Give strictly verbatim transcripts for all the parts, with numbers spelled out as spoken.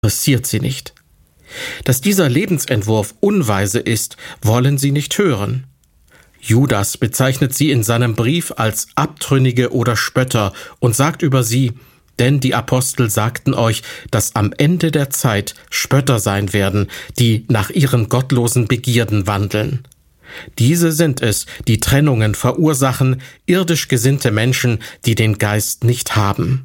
interessiert sie nicht. Dass dieser Lebensentwurf unweise ist, wollen sie nicht hören. Judas bezeichnet sie in seinem Brief als Abtrünnige oder Spötter und sagt über sie: Denn die Apostel sagten euch, dass am Ende der Zeit Spötter sein werden, die nach ihren gottlosen Begierden wandeln. Diese sind es, die Trennungen verursachen, irdisch gesinnte Menschen, die den Geist nicht haben.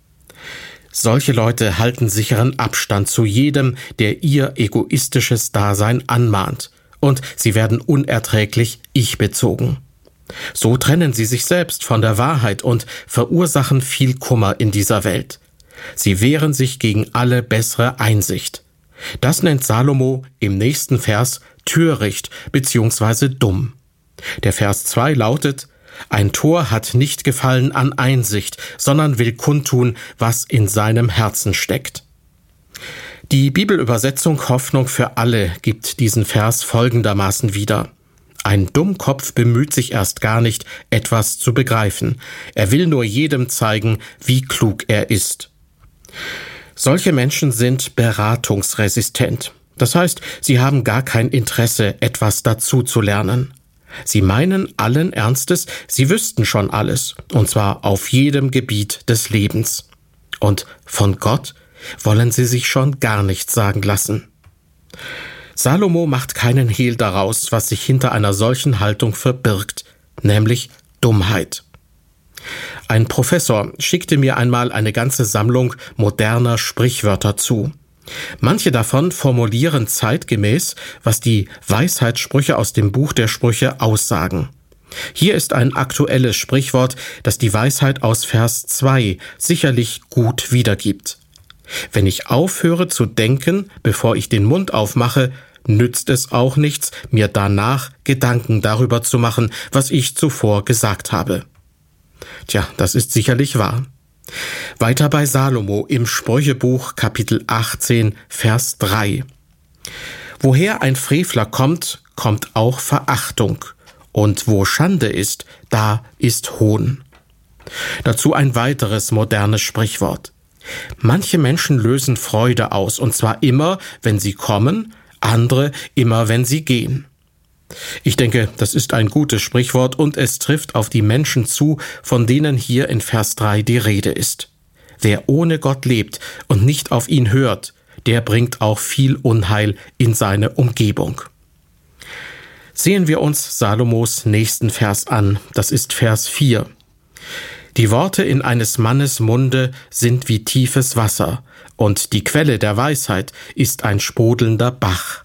Solche Leute halten sicheren Abstand zu jedem, der ihr egoistisches Dasein anmahnt, und sie werden unerträglich ich-bezogen. So trennen sie sich selbst von der Wahrheit und verursachen viel Kummer in dieser Welt. Sie wehren sich gegen alle bessere Einsicht. Das nennt Salomo im nächsten Vers töricht bzw. dumm. Der Vers zwei lautet: Ein Tor hat nicht Gefallen an Einsicht, sondern will kundtun, was in seinem Herzen steckt. Die Bibelübersetzung Hoffnung für alle gibt diesen Vers folgendermaßen wieder: Ein Dummkopf bemüht sich erst gar nicht, etwas zu begreifen. Er will nur jedem zeigen, wie klug er ist. Solche Menschen sind beratungsresistent. Das heißt, sie haben gar kein Interesse, etwas dazu zu lernen. Sie meinen allen Ernstes, sie wüssten schon alles, und zwar auf jedem Gebiet des Lebens. Und von Gott wollen sie sich schon gar nichts sagen lassen. Salomo macht keinen Hehl daraus, was sich hinter einer solchen Haltung verbirgt, nämlich Dummheit. Ein Professor schickte mir einmal eine ganze Sammlung moderner Sprichwörter zu. Manche davon formulieren zeitgemäß, was die Weisheitssprüche aus dem Buch der Sprüche aussagen. Hier ist ein aktuelles Sprichwort, das die Weisheit aus Vers zwei sicherlich gut wiedergibt. Wenn ich aufhöre zu denken, bevor ich den Mund aufmache, nützt es auch nichts, mir danach Gedanken darüber zu machen, was ich zuvor gesagt habe. Tja, das ist sicherlich wahr. Weiter bei Salomo im Sprüchebuch Kapitel achtzehn, Vers drei. Woher ein Frevler kommt, kommt auch Verachtung, und wo Schande ist, da ist Hohn. Dazu ein weiteres modernes Sprichwort. Manche Menschen lösen Freude aus, und zwar immer, wenn sie kommen, andere immer, wenn sie gehen. Ich denke, das ist ein gutes Sprichwort und es trifft auf die Menschen zu, von denen hier in Vers drei die Rede ist. Wer ohne Gott lebt und nicht auf ihn hört, der bringt auch viel Unheil in seine Umgebung. Sehen wir uns Salomos nächsten Vers an, das ist Vers vier. Die Worte in eines Mannes Munde sind wie tiefes Wasser, und die Quelle der Weisheit ist ein sprudelnder Bach.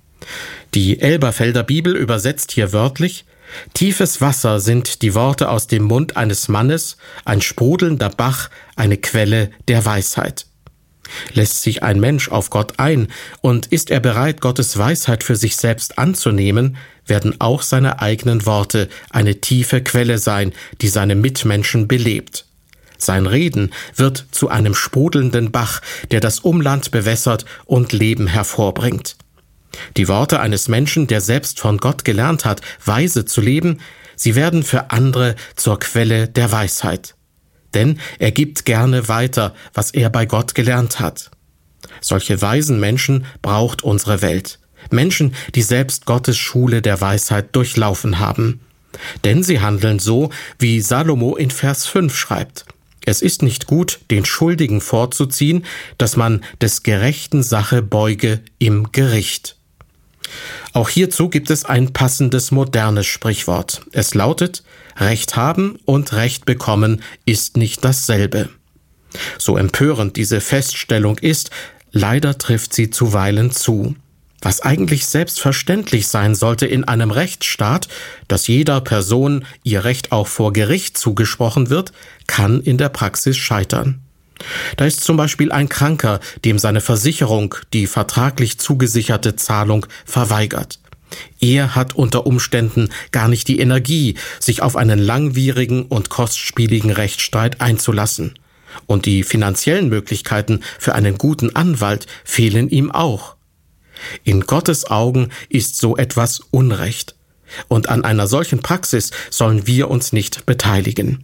Die Elberfelder Bibel übersetzt hier wörtlich: Tiefes Wasser sind die Worte aus dem Mund eines Mannes, ein sprudelnder Bach, eine Quelle der Weisheit. Lässt sich ein Mensch auf Gott ein und ist er bereit, Gottes Weisheit für sich selbst anzunehmen, werden auch seine eigenen Worte eine tiefe Quelle sein, die seine Mitmenschen belebt. Sein Reden wird zu einem sprudelnden Bach, der das Umland bewässert und Leben hervorbringt. Die Worte eines Menschen, der selbst von Gott gelernt hat, weise zu leben, sie werden für andere zur Quelle der Weisheit. Denn er gibt gerne weiter, was er bei Gott gelernt hat. Solche weisen Menschen braucht unsere Welt. Menschen, die selbst Gottes Schule der Weisheit durchlaufen haben. Denn sie handeln so, wie Salomo in Vers fünf schreibt. Es ist nicht gut, den Schuldigen vorzuziehen, dass man des gerechten Sache beuge im Gericht. Auch hierzu gibt es ein passendes modernes Sprichwort. Es lautet: Recht haben und Recht bekommen ist nicht dasselbe. So empörend diese Feststellung ist, leider trifft sie zuweilen zu. Was eigentlich selbstverständlich sein sollte in einem Rechtsstaat, dass jeder Person ihr Recht auch vor Gericht zugesprochen wird, kann in der Praxis scheitern. Da ist zum Beispiel ein Kranker, dem seine Versicherung die vertraglich zugesicherte Zahlung verweigert. Er hat unter Umständen gar nicht die Energie, sich auf einen langwierigen und kostspieligen Rechtsstreit einzulassen. Und die finanziellen Möglichkeiten für einen guten Anwalt fehlen ihm auch. In Gottes Augen ist so etwas Unrecht. Und an einer solchen Praxis sollen wir uns nicht beteiligen.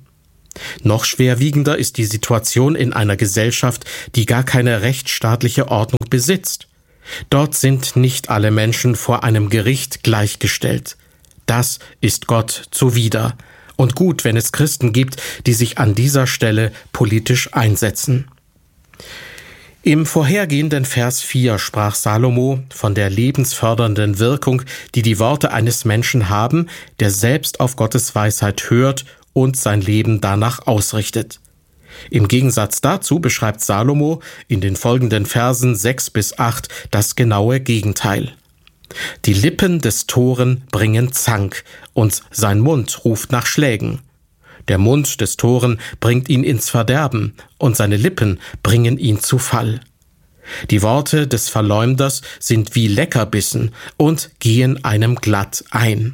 Noch schwerwiegender ist die Situation in einer Gesellschaft, die gar keine rechtsstaatliche Ordnung besitzt. Dort sind nicht alle Menschen vor einem Gericht gleichgestellt. Das ist Gott zuwider. Und gut, wenn es Christen gibt, die sich an dieser Stelle politisch einsetzen. Im vorhergehenden Vers vier sprach Salomo von der lebensfördernden Wirkung, die die Worte eines Menschen haben, der selbst auf Gottes Weisheit hört und sein Leben danach ausrichtet. Im Gegensatz dazu beschreibt Salomo in den folgenden Versen sechs bis acht das genaue Gegenteil. Die Lippen des Toren bringen Zank, und sein Mund ruft nach Schlägen. Der Mund des Toren bringt ihn ins Verderben, und seine Lippen bringen ihn zu Fall. Die Worte des Verleumders sind wie Leckerbissen und gehen einem glatt ein.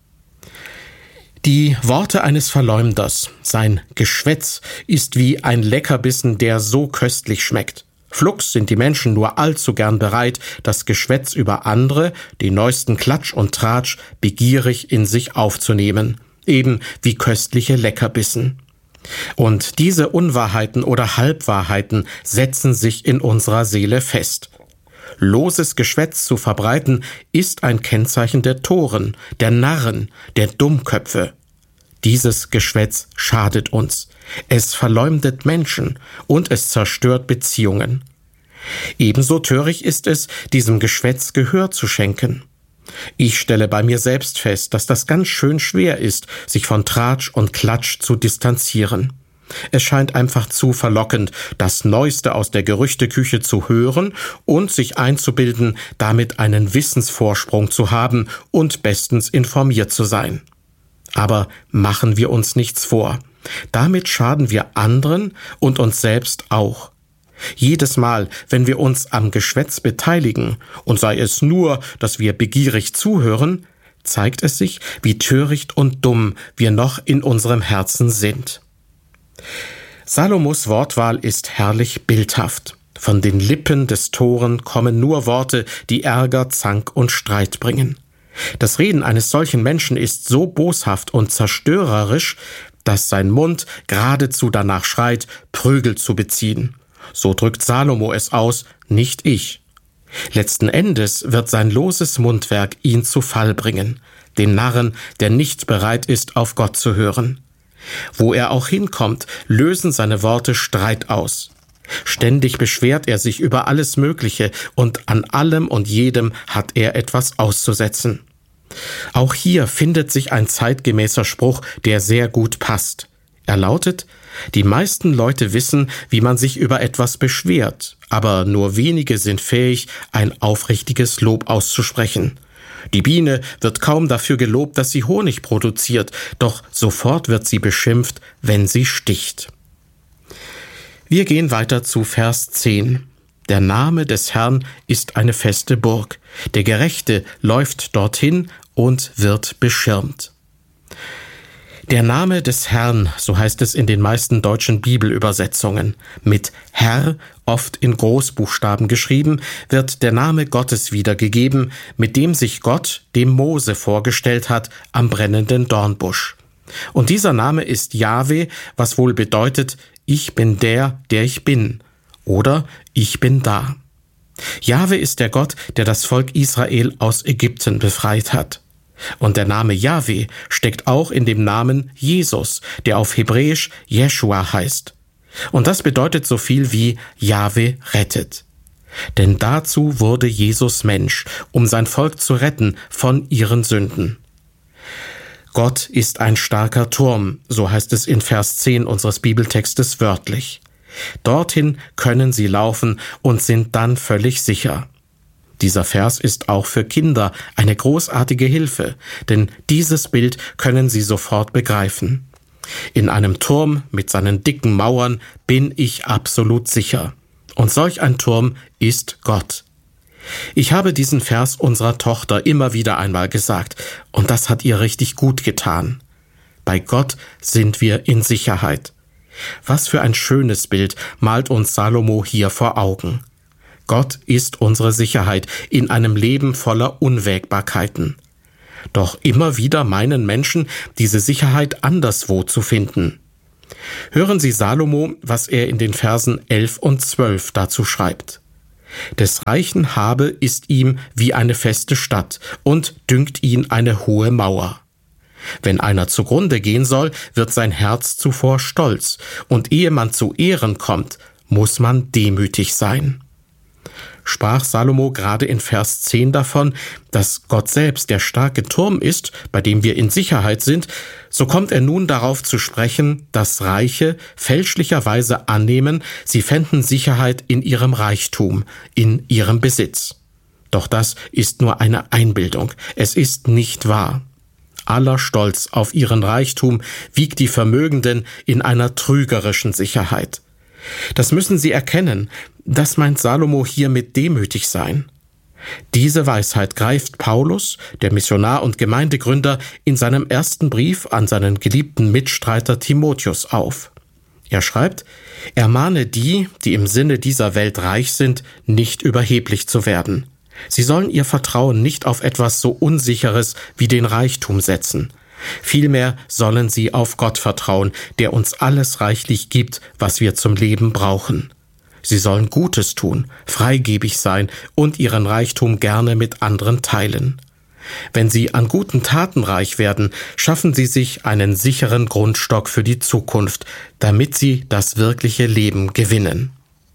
Die Worte eines Verleumders, sein Geschwätz, ist wie ein Leckerbissen, der so köstlich schmeckt. Flugs sind die Menschen nur allzu gern bereit, das Geschwätz über andere, den neuesten Klatsch und Tratsch, begierig in sich aufzunehmen, eben wie köstliche Leckerbissen. Und diese Unwahrheiten oder Halbwahrheiten setzen sich in unserer Seele fest. Loses Geschwätz zu verbreiten, ist ein Kennzeichen der Toren, der Narren, der Dummköpfe. Dieses Geschwätz schadet uns. Es verleumdet Menschen und es zerstört Beziehungen. Ebenso töricht ist es, diesem Geschwätz Gehör zu schenken. Ich stelle bei mir selbst fest, dass das ganz schön schwer ist, sich von Tratsch und Klatsch zu distanzieren. Es scheint einfach zu verlockend, das Neueste aus der Gerüchteküche zu hören und sich einzubilden, damit einen Wissensvorsprung zu haben und bestens informiert zu sein. Aber machen wir uns nichts vor. Damit schaden wir anderen und uns selbst auch. Jedes Mal, wenn wir uns am Geschwätz beteiligen, und sei es nur, dass wir begierig zuhören, zeigt es sich, wie töricht und dumm wir noch in unserem Herzen sind. Salomos Wortwahl ist herrlich bildhaft. Von den Lippen des Toren kommen nur Worte, die Ärger, Zank und Streit bringen. Das Reden eines solchen Menschen ist so boshaft und zerstörerisch, dass sein Mund geradezu danach schreit, Prügel zu beziehen. So drückt Salomo es aus, nicht ich. Letzten Endes wird sein loses Mundwerk ihn zu Fall bringen, den Narren, der nicht bereit ist, auf Gott zu hören. Wo er auch hinkommt, lösen seine Worte Streit aus. Ständig beschwert er sich über alles Mögliche und an allem und jedem hat er etwas auszusetzen. Auch hier findet sich ein zeitgemäßer Spruch, der sehr gut passt. Er lautet: Die meisten Leute wissen, wie man sich über etwas beschwert, aber nur wenige sind fähig, ein aufrichtiges Lob auszusprechen. Die Biene wird kaum dafür gelobt, dass sie Honig produziert, doch sofort wird sie beschimpft, wenn sie sticht. Wir gehen weiter zu Vers zehn. Der Name des Herrn ist eine feste Burg. Der Gerechte läuft dorthin und wird beschirmt. Der Name des Herrn, so heißt es in den meisten deutschen Bibelübersetzungen. Mit Herr, oft in Großbuchstaben geschrieben, wird der Name Gottes wiedergegeben, mit dem sich Gott dem Mose vorgestellt hat am brennenden Dornbusch. Und dieser Name ist Jahwe, was wohl bedeutet, ich bin der, der ich bin, oder ich bin da. Jahwe ist der Gott, der das Volk Israel aus Ägypten befreit hat. Und der Name Jahwe steckt auch in dem Namen Jesus, der auf Hebräisch Jeschua heißt. Und das bedeutet so viel wie Jahwe rettet. Denn dazu wurde Jesus Mensch, um sein Volk zu retten von ihren Sünden. Gott ist ein starker Turm, so heißt es in Vers zehn unseres Bibeltextes wörtlich. Dorthin können sie laufen und sind dann völlig sicher. Dieser Vers ist auch für Kinder eine großartige Hilfe, denn dieses Bild können sie sofort begreifen. In einem Turm mit seinen dicken Mauern bin ich absolut sicher. Und solch ein Turm ist Gott. Ich habe diesen Vers unserer Tochter immer wieder einmal gesagt, und das hat ihr richtig gut getan. Bei Gott sind wir in Sicherheit. Was für ein schönes Bild malt uns Salomo hier vor Augen. Gott ist unsere Sicherheit in einem Leben voller Unwägbarkeiten. Doch immer wieder meinen Menschen, diese Sicherheit anderswo zu finden. Hören Sie Salomo, was er in den Versen elf und zwölf dazu schreibt. Des Reichen Habe ist ihm wie eine feste Stadt und dünkt ihn eine hohe Mauer. Wenn einer zugrunde gehen soll, wird sein Herz zuvor stolz, und ehe man zu Ehren kommt, muss man demütig sein. Sprach Salomo gerade in Vers zehn davon, dass Gott selbst der starke Turm ist, bei dem wir in Sicherheit sind, so kommt er nun darauf zu sprechen, dass Reiche fälschlicherweise annehmen, sie fänden Sicherheit in ihrem Reichtum, in ihrem Besitz. Doch das ist nur eine Einbildung, es ist nicht wahr. Aller Stolz auf ihren Reichtum wiegt die Vermögenden in einer trügerischen Sicherheit. Das müssen Sie erkennen, das meint Salomo hier mit demütig sein. Diese Weisheit greift Paulus, der Missionar und Gemeindegründer, in seinem ersten Brief an seinen geliebten Mitstreiter Timotheus auf. Er schreibt, ermahne die, die im Sinne dieser Welt reich sind, nicht überheblich zu werden. Sie sollen ihr Vertrauen nicht auf etwas so Unsicheres wie den Reichtum setzen. Vielmehr sollen sie auf Gott vertrauen, der uns alles reichlich gibt, was wir zum Leben brauchen. Sie sollen Gutes tun, freigebig sein und ihren Reichtum gerne mit anderen teilen. Wenn sie an guten Taten reich werden, schaffen sie sich einen sicheren Grundstock für die Zukunft, damit sie das wirkliche Leben gewinnen.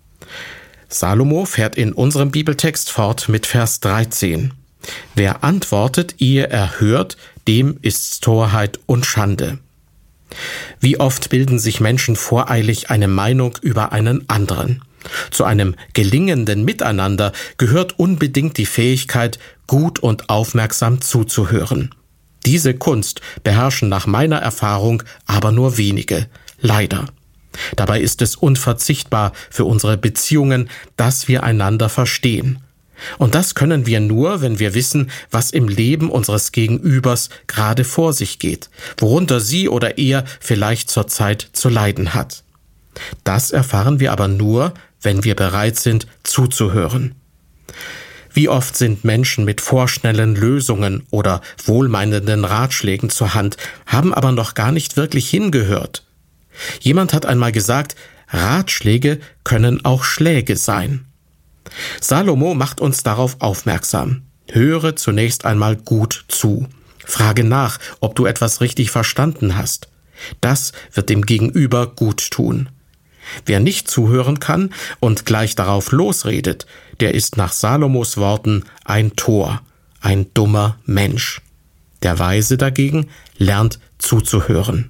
Salomo fährt in unserem Bibeltext fort mit Vers dreizehn. Wer antwortet, ehe er hört, dem ist's Torheit und Schande. Wie oft bilden sich Menschen voreilig eine Meinung über einen anderen. Zu einem gelingenden Miteinander gehört unbedingt die Fähigkeit, gut und aufmerksam zuzuhören. Diese Kunst beherrschen nach meiner Erfahrung aber nur wenige, leider. Dabei ist es unverzichtbar für unsere Beziehungen, dass wir einander verstehen. Und das können wir nur, wenn wir wissen, was im Leben unseres Gegenübers gerade vor sich geht, worunter sie oder er vielleicht zurzeit zu leiden hat. Das erfahren wir aber nur, wenn wir bereit sind, zuzuhören. Wie oft sind Menschen mit vorschnellen Lösungen oder wohlmeinenden Ratschlägen zur Hand, haben aber noch gar nicht wirklich hingehört. Jemand hat einmal gesagt, Ratschläge können auch Schläge sein. Salomo macht uns darauf aufmerksam. Höre zunächst einmal gut zu. Frage nach, ob du etwas richtig verstanden hast. Das wird dem Gegenüber gut tun. Wer nicht zuhören kann und gleich darauf losredet, der ist nach Salomos Worten ein Tor, ein dummer Mensch. Der Weise dagegen lernt zuzuhören.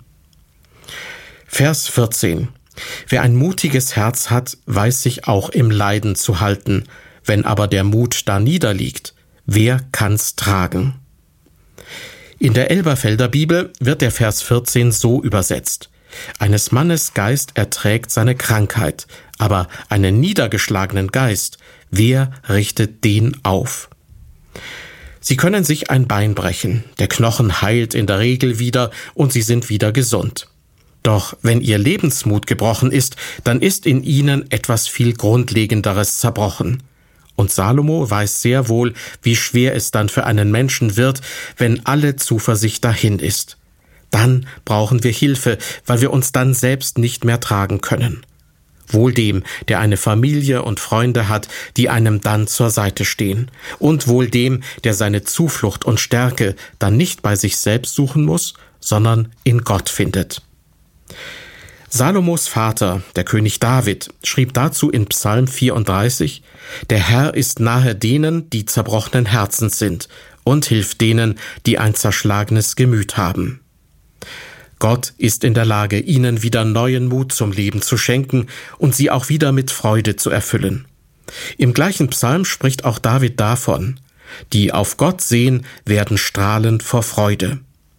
Vers vierzehn. Wer ein mutiges Herz hat, weiß sich auch im Leiden zu halten. Wenn aber der Mut da niederliegt, wer kann's tragen? In der Elberfelder Bibel wird der Vers vierzehn so übersetzt. Eines Mannes Geist erträgt seine Krankheit, aber einen niedergeschlagenen Geist, wer richtet den auf? Sie können sich ein Bein brechen, der Knochen heilt in der Regel wieder und sie sind wieder gesund. Doch wenn ihr Lebensmut gebrochen ist, dann ist in ihnen etwas viel Grundlegenderes zerbrochen. Und Salomo weiß sehr wohl, wie schwer es dann für einen Menschen wird, wenn alle Zuversicht dahin ist. Dann brauchen wir Hilfe, weil wir uns dann selbst nicht mehr tragen können. Wohl dem, der eine Familie und Freunde hat, die einem dann zur Seite stehen. Und wohl dem, der seine Zuflucht und Stärke dann nicht bei sich selbst suchen muss, sondern in Gott findet. Salomos Vater, der König David, schrieb dazu in Psalm vierunddreißig, der Herr ist nahe denen, die zerbrochenen Herzens sind, und hilft denen, die ein zerschlagenes Gemüt haben. Gott ist in der Lage, ihnen wieder neuen Mut zum Leben zu schenken und sie auch wieder mit Freude zu erfüllen. Im gleichen Psalm spricht auch David davon, die auf Gott sehen, werden strahlend vor Freude.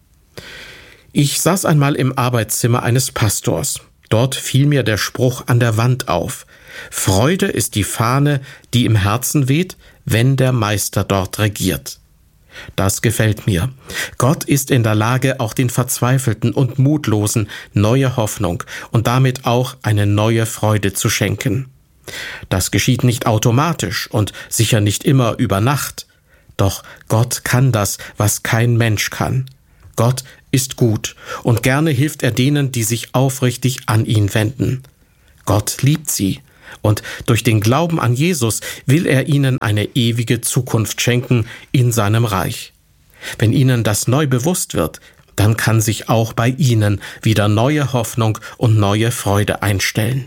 Ich saß einmal im Arbeitszimmer eines Pastors. Dort fiel mir der Spruch an der Wand auf. Freude ist die Fahne, die im Herzen weht, wenn der Meister dort regiert. Das gefällt mir. Gott ist in der Lage, auch den Verzweifelten und Mutlosen neue Hoffnung und damit auch eine neue Freude zu schenken. Das geschieht nicht automatisch und sicher nicht immer über Nacht. Doch Gott kann das, was kein Mensch kann. Gott ist gut und gerne hilft er denen, die sich aufrichtig an ihn wenden. Gott liebt sie und durch den Glauben an Jesus will er ihnen eine ewige Zukunft schenken in seinem Reich. Wenn ihnen das neu bewusst wird, dann kann sich auch bei ihnen wieder neue Hoffnung und neue Freude einstellen.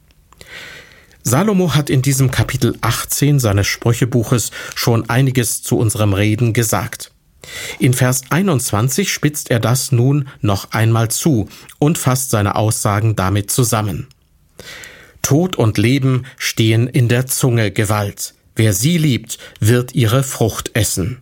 Salomo hat in diesem Kapitel achtzehn seines Sprüchebuches schon einiges zu unserem Reden gesagt. In Vers einundzwanzig spitzt er das nun noch einmal zu und fasst seine Aussagen damit zusammen. Tod und Leben stehen in der Zunge Gewalt. Wer sie liebt, wird ihre Frucht essen.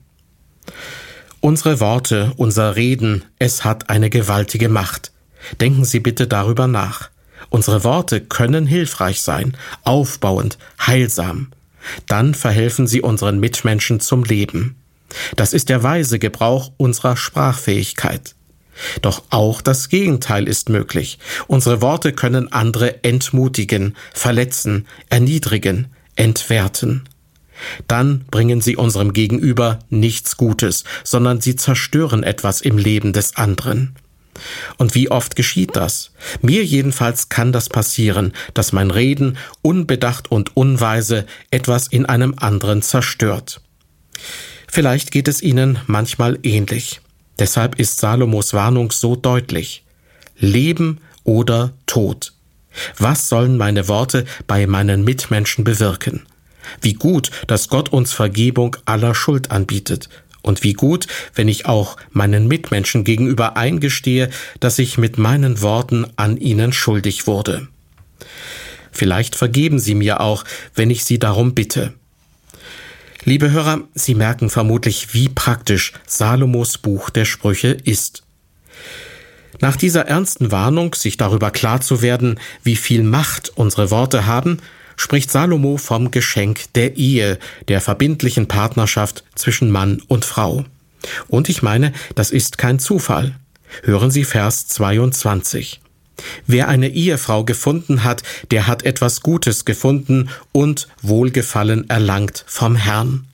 Unsere Worte, unser Reden, es hat eine gewaltige Macht. Denken Sie bitte darüber nach. Unsere Worte können hilfreich sein, aufbauend, heilsam. Dann verhelfen sie unseren Mitmenschen zum Leben. Das ist der weise Gebrauch unserer Sprachfähigkeit. Doch auch das Gegenteil ist möglich. Unsere Worte können andere entmutigen, verletzen, erniedrigen, entwerten. Dann bringen sie unserem Gegenüber nichts Gutes, sondern sie zerstören etwas im Leben des anderen. Und wie oft geschieht das? Mir jedenfalls kann das passieren, dass mein Reden unbedacht und unweise etwas in einem anderen zerstört. Vielleicht geht es Ihnen manchmal ähnlich. Deshalb ist Salomos Warnung so deutlich. Leben oder Tod. Was sollen meine Worte bei meinen Mitmenschen bewirken? Wie gut, dass Gott uns Vergebung aller Schuld anbietet. Und wie gut, wenn ich auch meinen Mitmenschen gegenüber eingestehe, dass ich mit meinen Worten an ihnen schuldig wurde. Vielleicht vergeben Sie mir auch, wenn ich Sie darum bitte. Liebe Hörer, Sie merken vermutlich, wie praktisch Salomos Buch der Sprüche ist. Nach dieser ernsten Warnung, sich darüber klar zu werden, wie viel Macht unsere Worte haben, spricht Salomo vom Geschenk der Ehe, der verbindlichen Partnerschaft zwischen Mann und Frau. Und ich meine, das ist kein Zufall. Hören Sie Vers zweiundzwanzig. Wer eine Ehefrau gefunden hat, der hat etwas Gutes gefunden und Wohlgefallen erlangt vom Herrn.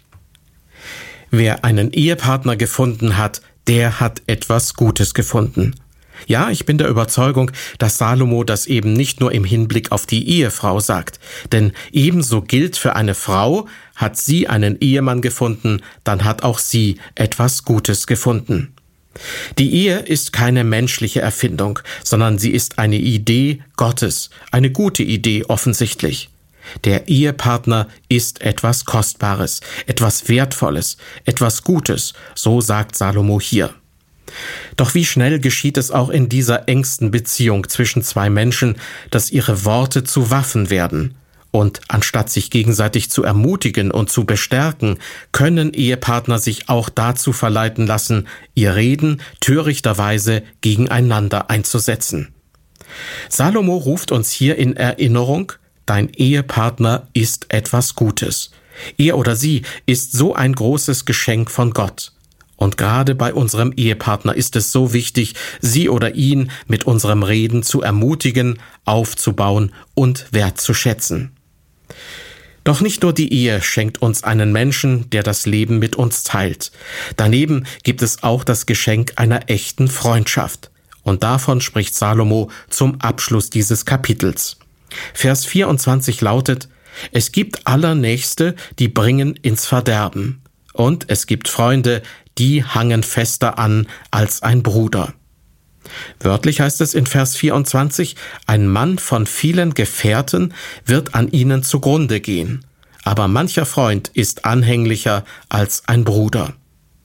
Wer einen Ehepartner gefunden hat, der hat etwas Gutes gefunden. Ja, ich bin der Überzeugung, dass Salomo das eben nicht nur im Hinblick auf die Ehefrau sagt, denn ebenso gilt für eine Frau, hat sie einen Ehemann gefunden, dann hat auch sie etwas Gutes gefunden. Die Ehe ist keine menschliche Erfindung, sondern sie ist eine Idee Gottes, eine gute Idee offensichtlich. Der Ehepartner ist etwas Kostbares, etwas Wertvolles, etwas Gutes, so sagt Salomo hier. Doch wie schnell geschieht es auch in dieser engsten Beziehung zwischen zwei Menschen, dass ihre Worte zu Waffen werden. Und anstatt sich gegenseitig zu ermutigen und zu bestärken, können Ehepartner sich auch dazu verleiten lassen, ihr Reden törichterweise gegeneinander einzusetzen. Salomo ruft uns hier in Erinnerung, dein Ehepartner ist etwas Gutes. Er oder sie ist so ein großes Geschenk von Gott. Und gerade bei unserem Ehepartner ist es so wichtig, sie oder ihn mit unserem Reden zu ermutigen, aufzubauen und wertzuschätzen. Doch nicht nur die Ehe schenkt uns einen Menschen, der das Leben mit uns teilt. Daneben gibt es auch das Geschenk einer echten Freundschaft. Und davon spricht Salomo zum Abschluss dieses Kapitels. Vers vierundzwanzig lautet, es gibt Allernächste, die bringen ins Verderben. Und es gibt Freunde, die hangen fester an als ein Bruder. Wörtlich heißt es in Vers vierundzwanzig, ein Mann von vielen Gefährten wird an ihnen zugrunde gehen, aber mancher Freund ist anhänglicher als ein Bruder.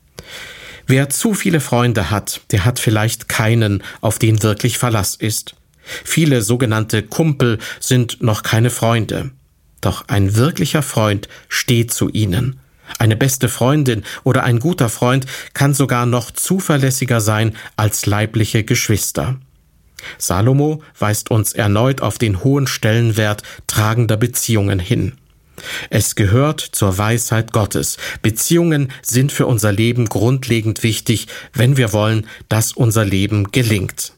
Wer zu viele Freunde hat, der hat vielleicht keinen, auf den wirklich Verlass ist. Viele sogenannte Kumpel sind noch keine Freunde. Doch ein wirklicher Freund steht zu ihnen. Eine beste Freundin oder ein guter Freund kann sogar noch zuverlässiger sein als leibliche Geschwister. Salomo weist uns erneut auf den hohen Stellenwert tragender Beziehungen hin. Es gehört zur Weisheit Gottes. Beziehungen sind für unser Leben grundlegend wichtig, wenn wir wollen, dass unser Leben gelingt.